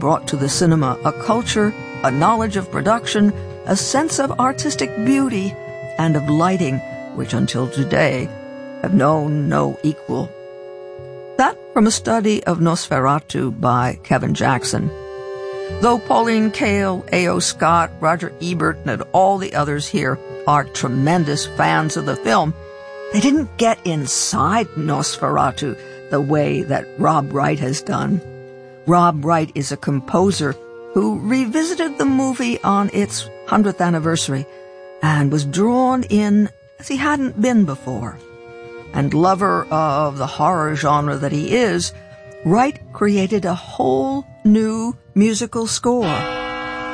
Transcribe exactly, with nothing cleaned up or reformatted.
brought to the cinema a culture, a knowledge of production, a sense of artistic beauty, and of lighting, which until today have known no equal. That from a study of Nosferatu by Kevin Jackson. Though Pauline Kael, A O. Scott, Roger Ebert, and all the others here are tremendous fans of the film, they didn't get inside Nosferatu the way that Rob Wright has done. Rob Wright is a composer who revisited the movie on its hundredth anniversary and was drawn in as he hadn't been before. And lover of the horror genre that he is, Wright created a whole new musical score